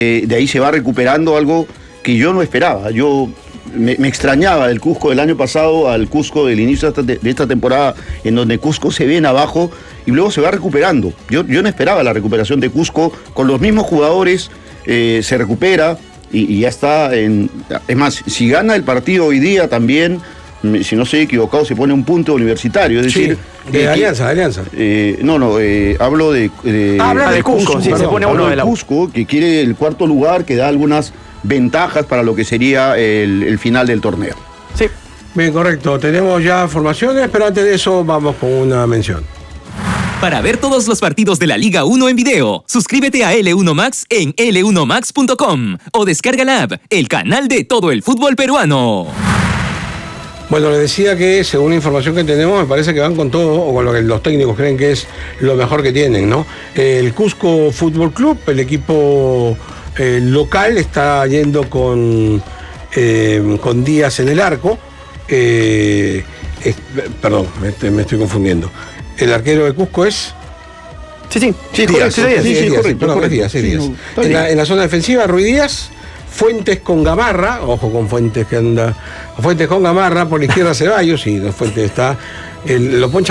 De ahí se va recuperando algo que yo no esperaba. Yo me extrañaba del Cusco del año pasado al Cusco del inicio de esta temporada, en donde Cusco se viene abajo y luego se va recuperando. Yo no esperaba la recuperación de Cusco, con los mismos jugadores se recupera y ya está. Es más, si gana el partido hoy día también, si no estoy equivocado, se pone un punto universitario, es decir... de Alianza. Hablo de Cusco, sí, se pone uno de la Cusco, que quiere el cuarto lugar, que da algunas ventajas para lo que sería el final del torneo. Sí. Bien, correcto. Tenemos ya formaciones, pero antes de eso vamos con una mención. Para ver todos los partidos de la Liga 1 en video, suscríbete a L1 Max en l1max.com o descarga la app, el canal de todo el fútbol peruano. Bueno, les decía que según la información que tenemos, me parece que van con todo, o con lo que los técnicos creen que es lo mejor que tienen, ¿no? El Cusco Fútbol Club, el equipo local, está yendo con Díaz en el arco. Perdón, me estoy confundiendo. El arquero de Cusco es... Sí, Díaz, correcto. Díaz. En la zona defensiva, Ruiz Díaz. Fuentes con Gamarra, ojo con Fuentes que anda. Fuentes con Gamarra, por la izquierda Ceballos, y Fuentes está. Lo poncha